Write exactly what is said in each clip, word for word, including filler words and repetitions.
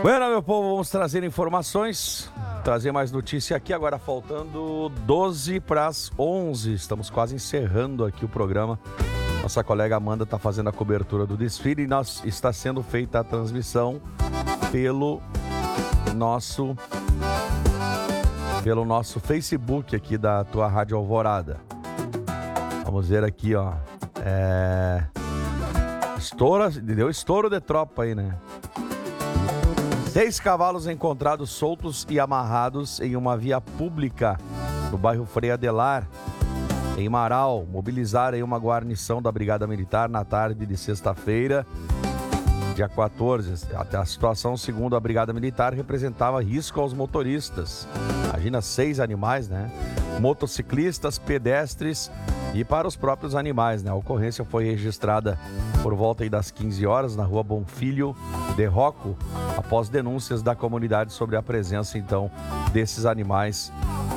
Bueno, meu povo, vamos trazer informações, trazer mais notícia aqui, agora faltando doze para as onze, estamos quase encerrando aqui o programa. Nossa colega Amanda está fazendo a cobertura do desfile e nós, está sendo feita a transmissão pelo nosso, pelo nosso Facebook aqui da tua Rádio Alvorada. Vamos ver aqui, ó, é... estoura, deu estouro de tropa aí, né? Seis cavalos encontrados soltos e amarrados em uma via pública no bairro Frei Adelar, em Marau. Mobilizaram aí uma guarnição da Brigada Militar na tarde de sexta-feira, dia quatorze. Até a situação, segundo a Brigada Militar, representava risco aos motoristas. Imagina, seis animais, né? Motociclistas, pedestres e para os próprios animais, né? A ocorrência foi registrada por volta aí das quinze horas na rua Bonfilho de Rocco, após denúncias da comunidade sobre a presença, então, desses animais.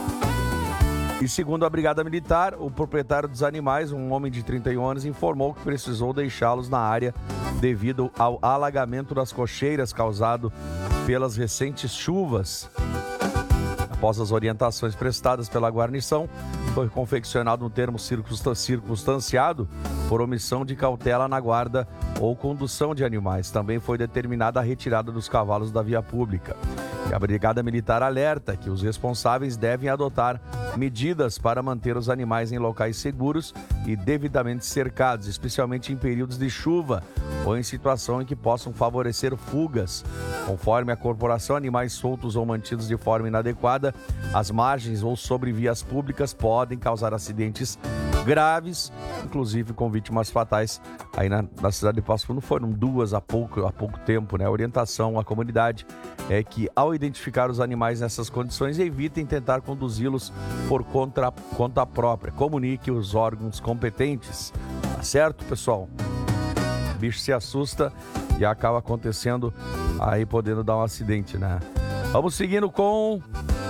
E segundo a Brigada Militar, o proprietário dos animais, um homem de trinta e um anos, informou que precisou deixá-los na área devido ao alagamento das cocheiras causado pelas recentes chuvas. Após as orientações prestadas pela guarnição, foi confeccionado um termo circunstanciado por omissão de cautela na guarda ou condução de animais. Também foi determinada a retirada dos cavalos da via pública. E a Brigada Militar alerta que os responsáveis devem adotar medidas para manter os animais em locais seguros e devidamente cercados, especialmente em períodos de chuva ou em situação em que possam favorecer fugas. Conforme a corporação, animais soltos ou mantidos de forma inadequada às margens ou sobre vias públicas podem causar acidentes graves, inclusive com vítimas fatais. Aí na, na cidade de Passo Fundo foram duas há pouco, há pouco tempo, né? A orientação à comunidade é que, ao identificar os animais nessas condições, evitem tentar conduzi-los por conta, conta própria. Comunique os órgãos competentes. Tá certo, pessoal? O bicho se assusta e acaba acontecendo aí, podendo dar um acidente, né? Vamos seguindo com...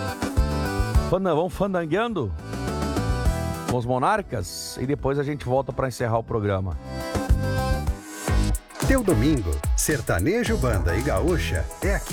Vamos fandangueando com os Monarcas e depois a gente volta para encerrar o programa. Teu domingo, sertanejo, banda e gaúcha é aqui.